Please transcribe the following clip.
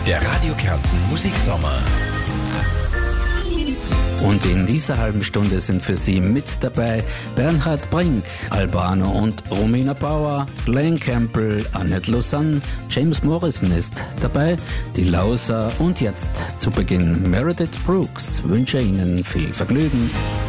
Der Radio Kärnten Musiksommer. Und in dieser halben Stunde sind für Sie mit dabei Bernhard Brink, Albano und Romina Bauer, Glenn Campbell, Annette Lausanne, James Morrison ist dabei, die Lauser und jetzt zu Beginn Meredith Brooks. Wünsche Ihnen viel Vergnügen.